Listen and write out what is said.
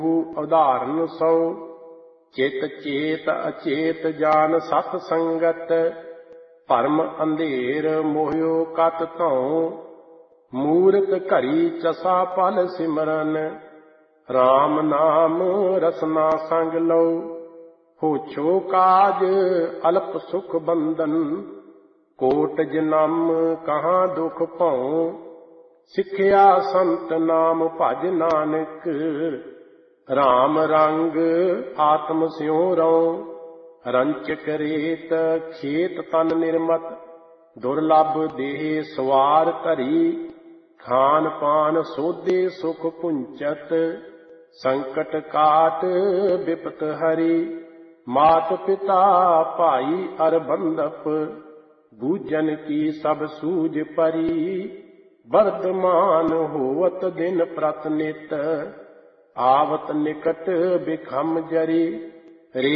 ਉਦਾਹਰਨ ਸੋ। ਚਿਤ ਚੇਤ ਅਚੇਤ ਜਾਨ ਸਤ ਸੰਗਤ, ਭਰਮ ਅੰਧੇਰ ਮੋਹਿਓ ਕਤ ਧਉ। ਮੂਰਤ ਘਰੀ ਚਸਾ ਪਲ ਸਿਮਰਨ, RAM ਨਾਮ ਰਸਨਾ ਸੰਗ ਲਉ। ਹੋਛੋ ਕਾਜ ਅਲਪ ਸੁਖ ਬੰਧਨ, ਕੋਟ ਜਨਮ ਕਹਾਂ ਦੁਖ ਭਉ। ਸਿੱਖਿਆ ਸੰਤ ਨਾਮ ਭਜ ਨਾਨਕ, RAM ਰੰਗ ਆਤਮ ਸਿਉ ਰਉ। ਰੰਚਕ ਰੇਤ ਖੇਤ ਤਨ ਨਿਰਮਤ, ਦੁਰਲਭ ਦੇਹ ਸਵਾਰ ਧਰੀ। ਖਾਨ ਪਾਨ ਸੋਧੇ ਸੁਖ ਪੁੰਚਤ, ਸੰਕਟ ਕਾਟ ਬਿਪਤ ਹਰੀ। ਮਾਤ ਪਿਤਾ ਭਾਈ ਅਰ ਬੰਧਪ, ਬੂਝਨ ਕੀ ਸਭ ਸੂਝ ਪਰੀ। ਵਰਤਮਾਨ ਹੋਵਤ ਦਿਨ ਪ੍ਰਤ ਨਿਤ, ਆਵਤ ਨਿਕਟ ਬਿਖਮ ਜਰੀ।